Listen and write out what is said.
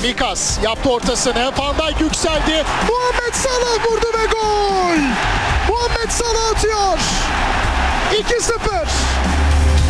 Likas yaptı ortasını. Van Dijk yükseldi. Muhammed Salah vurdu ve gol. Muhammed Salah atıyor. 2-0.